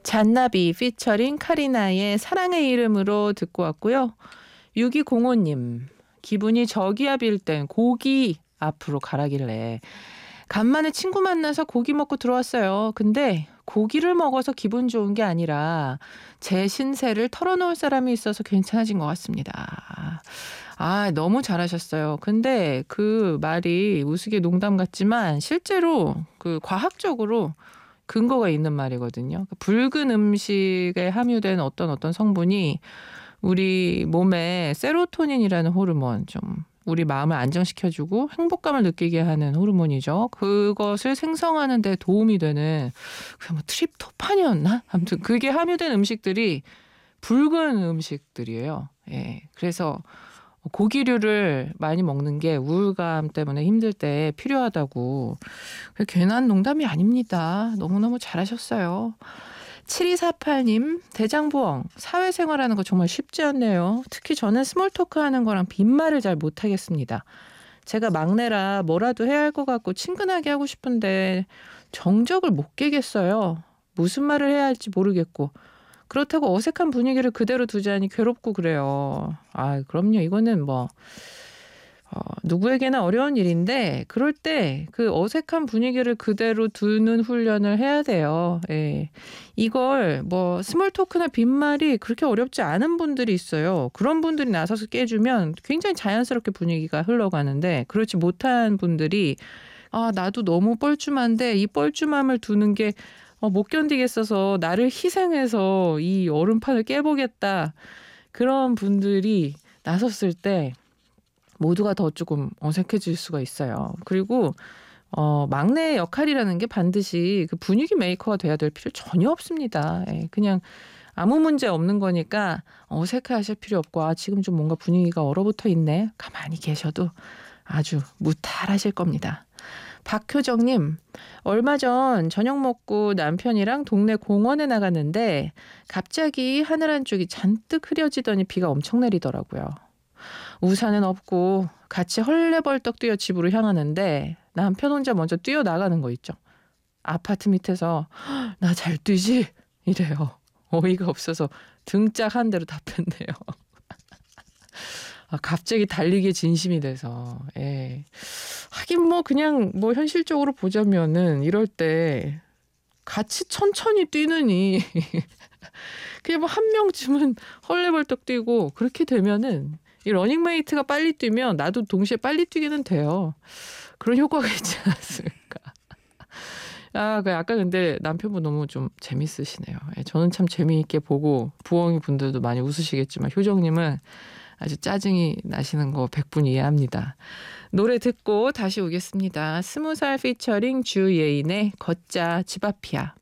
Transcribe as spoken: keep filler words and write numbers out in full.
잔나비 피처링 카리나의 사랑의 이름으로 듣고 왔고요. 육이공오님 기분이 저기압일 땐 고기 앞으로 가라길래 간만에 친구 만나서 고기 먹고 들어왔어요. 근데 고기를 먹어서 기분 좋은 게 아니라 제 신세를 털어놓을 사람이 있어서 괜찮아진 것 같습니다. 아, 너무 잘하셨어요. 근데 그 말이 우스개 농담 같지만 실제로 그 과학적으로 근거가 있는 말이거든요. 붉은 음식에 함유된 어떤 어떤 성분이 우리 몸에 세로토닌이라는 호르몬, 좀 우리 마음을 안정시켜주고 행복감을 느끼게 하는 호르몬이죠. 그것을 생성하는 데 도움이 되는 그게 뭐 트립토판이었나? 아무튼 그게 함유된 음식들이 붉은 음식들이에요. 예, 그래서 고기류를 많이 먹는 게 우울감 때문에 힘들 때 필요하다고. 괜한 농담이 아닙니다. 너무너무 잘하셨어요. 칠이사팔님 대장부엉 사회생활하는 거 정말 쉽지 않네요. 특히 저는 스몰토크 하는 거랑 빈말을 잘 못하겠습니다. 제가 막내라 뭐라도 해야 할 것 같고 친근하게 하고 싶은데 정적을 못 깨겠어요. 무슨 말을 해야 할지 모르겠고 그렇다고 어색한 분위기를 그대로 두자니 괴롭고 그래요. 아, 그럼요. 이거는 뭐 어, 누구에게나 어려운 일인데 그럴 때 그 어색한 분위기를 그대로 두는 훈련을 해야 돼요. 예. 이걸 뭐 스몰 토크나 빈말이 그렇게 어렵지 않은 분들이 있어요. 그런 분들이 나서서 깨주면 굉장히 자연스럽게 분위기가 흘러가는데 그렇지 못한 분들이 아, 나도 너무 뻘쭘한데 이 뻘쭘함을 두는 게 어, 못 견디겠어서 나를 희생해서 이 얼음판을 깨보겠다. 그런 분들이 나섰을 때 모두가 더 조금 어색해질 수가 있어요. 그리고 어, 막내의 역할이라는 게 반드시 그 분위기 메이커가 돼야 될 필요 전혀 없습니다. 예, 그냥 아무 문제 없는 거니까 어색해하실 필요 없고 아, 지금 좀 뭔가 분위기가 얼어붙어 있네. 가만히 계셔도 아주 무탈하실 겁니다. 박효정님, 얼마 전 저녁 먹고 남편이랑 동네 공원에 나갔는데 갑자기 하늘 한쪽이 잔뜩 흐려지더니 비가 엄청 내리더라고요. 우산은 없고 같이 헐레벌떡 뛰어 집으로 향하는데 남편 혼자 먼저 뛰어나가는 거 있죠. 아파트 밑에서 나 잘 뛰지? 이래요. 어이가 없어서 등짝 한 대로 답했네요. 아, 갑자기 달리기에 진심이 돼서. 예. 하긴 뭐 그냥 뭐 현실적으로 보자면은 이럴 때 같이 천천히 뛰느니 그냥 뭐 한 명쯤은 헐레벌떡 뛰고 그렇게 되면은 이 러닝메이트가 빨리 뛰면 나도 동시에 빨리 뛰기는 돼요. 그런 효과가 있지 않았을까. 아, 그 아까 근데 남편분 너무 좀 재밌으시네요. 예, 저는 참 재미있게 보고 부엉이 분들도 많이 웃으시겠지만 효정님은 아주 짜증이 나시는 거 백 분 이해합니다. 노래 듣고 다시 오겠습니다. 스무 살 피처링 주예인의 걷자 집 앞이야.